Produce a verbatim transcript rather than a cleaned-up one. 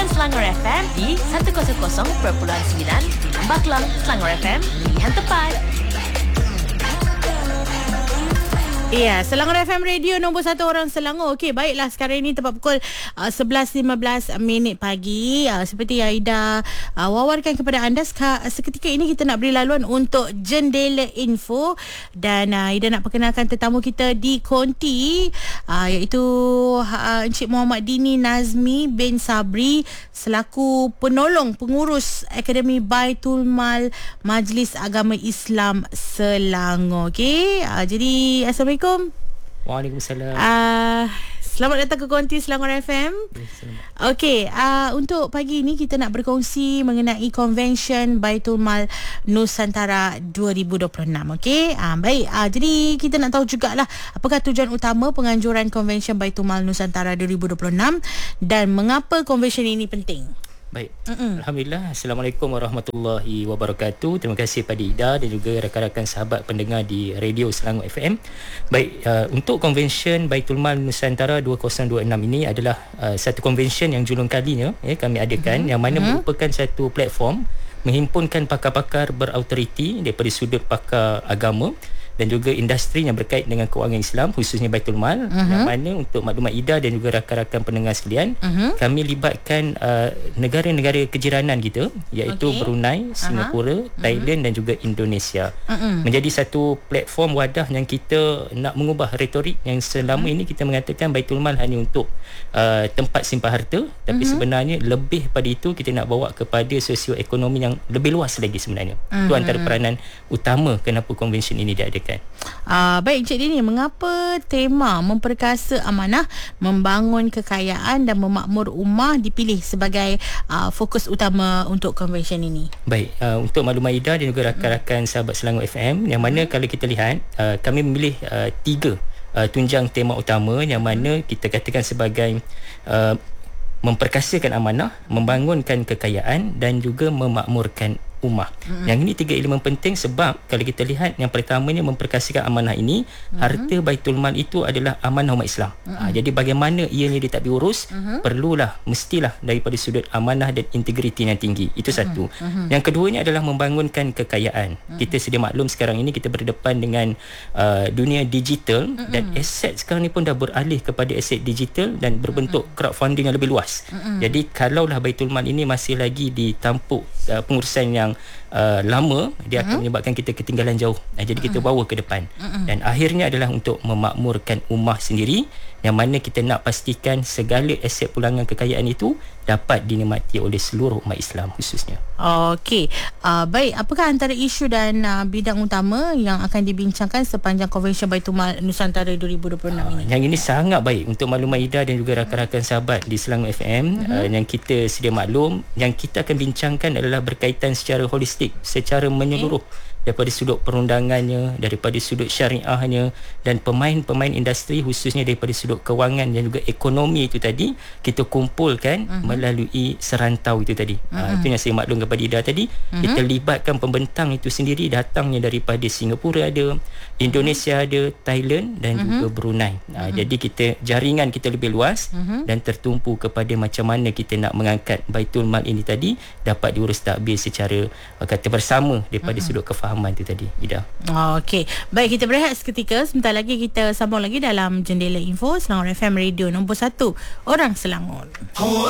Dengarkan Selangor F M di seratus perpuluhan sembilan di Lembah Kelang. Selangor F M, pilihan tepat. Ya, Selangor F M Radio nombor satu orang Selangor. Okey, baiklah, sekarang ini tepat pukul uh, sebelas lima belas minit pagi. Uh, seperti Aida uh, wawarkan kepada anda, seka, seketika ini kita nak beri laluan untuk Jendela Info. Dan uh, Aida nak perkenalkan tetamu kita di konti, uh, iaitu uh, Encik Muhammad Dini Nazmi bin Sabri selaku penolong pengurus Akademi Baitul Mal Majlis Agama Islam Selangor. Okey, uh, jadi Assalamualaikum. Waalaikumsalam. Uh, selamat datang ke konti Selangor F M. Okey, uh, untuk pagi ini kita nak berkongsi mengenai Convention Baitul Mal Nusantara dua ribu dua puluh enam. Okey, uh, baik. Uh, jadi kita nak tahu jugalah apakah tujuan utama penganjuran Convention Baitul Mal Nusantara dua ribu dua puluh enam dan mengapa convention ini penting. Baik. Mm-mm. Alhamdulillah. Assalamualaikum warahmatullahi wabarakatuh. Terima kasih pada Ida dan juga rakan-rakan sahabat pendengar di Radio Selangor F M. Baik, uh, untuk Convention Baitul Mal Nusantara dua ribu dua puluh enam ini adalah uh, satu convention yang julung kalinya eh, kami adakan, mm-hmm. yang mana mm-hmm. merupakan satu platform menghimpunkan pakar-pakar berautoriti daripada sudut pakar agama dan juga industri yang berkait dengan kewangan Islam, khususnya Baitul Mal, uh-huh. yang mana untuk maklumat Ida dan juga rakan-rakan pendengar sekalian, uh-huh. kami libatkan uh, negara-negara kejiranan kita, iaitu okay. Brunei, Singapura, uh-huh. Thailand dan juga Indonesia, uh-huh. menjadi satu platform wadah yang kita nak mengubah retorik yang selama uh-huh. ini kita mengatakan Baitul Mal hanya untuk uh, tempat simpan harta, tapi uh-huh. sebenarnya lebih pada itu kita nak bawa kepada sosioekonomi yang lebih luas lagi sebenarnya. Uh-huh. Itu antara peranan utama kenapa convention ini diadakan. Uh, baik Encik Dini, mengapa tema memperkasa amanah, membangun kekayaan dan memakmur ummah dipilih sebagai uh, fokus utama untuk convention ini? Baik, uh, untuk maklumat Ida dan juga rakan-rakan sahabat Selangor F M, yang mana hmm. kalau kita lihat uh, kami memilih uh, tiga uh, tunjang tema utama yang mana kita katakan sebagai uh, memperkasakan amanah, membangunkan kekayaan dan juga memakmurkan ummah. Mm-hmm. Yang ini tiga elemen penting sebab kalau kita lihat yang pertamanya memperkasakan amanah ini, mm-hmm. harta Baitul Mal itu adalah amanah umat Islam. Mm-hmm. Ha, jadi bagaimana ianya dia tak diurus, mm-hmm. perlulah, mestilah daripada sudut amanah dan integriti yang tinggi. Itu satu. Mm-hmm. Yang keduanya adalah membangunkan kekayaan. Mm-hmm. Kita sedia maklum sekarang ini kita berdepan dengan uh, dunia digital, mm-hmm. dan aset sekarang ni pun dah beralih kepada aset digital dan berbentuk mm-hmm. crowdfunding yang lebih luas. Mm-hmm. Jadi kalaulah Baitul Mal ini masih lagi ditampuk uh, pengurusan yang Uh, lama, dia akan uh-huh. menyebabkan kita ketinggalan jauh. Uh, jadi kita bawa ke depan. Uh-huh. Dan akhirnya adalah untuk memakmurkan ummah sendiri, yang mana kita nak pastikan segala aset pulangan kekayaan itu dapat dinikmati oleh seluruh umat Islam khususnya. Okey. Uh, baik, apakah antara isu dan uh, bidang utama yang akan dibincangkan sepanjang Convention Baitul Mal Nusantara dua ribu dua puluh enam ini? Uh, yang ini sangat baik untuk maklumat Ida dan juga rakan-rakan sahabat di Selangor F M. Uh-huh. Uh, yang kita sedia maklum, yang kita akan bincangkan adalah berkaitan secara holistik, secara menyeluruh. Okay. Daripada sudut perundangannya, daripada sudut syariahnya, dan pemain-pemain industri khususnya daripada sudut kewangan dan juga ekonomi itu tadi kita kumpulkan uh-huh. melalui serantau itu tadi. Uh-huh. Uh, itu yang saya maklum kepada Ida tadi. Uh-huh. Kita libatkan pembentang itu sendiri, datangnya daripada Singapura ada, Indonesia ada, Thailand dan uh-huh. juga Brunei. Uh, uh-huh. Jadi kita jaringan kita lebih luas uh-huh. dan tertumpu kepada macam mana kita nak mengangkat Baitul Mal ini tadi dapat diurus takbir secara uh, kata bersama daripada uh-huh. sudut kefahaman itu tadi, Ida. Oh, okey. Baik, kita berehat seketika. Sebentar lagi kita sambung lagi dalam Jendela Info Selangor F M Radio nombor satu orang Selangor.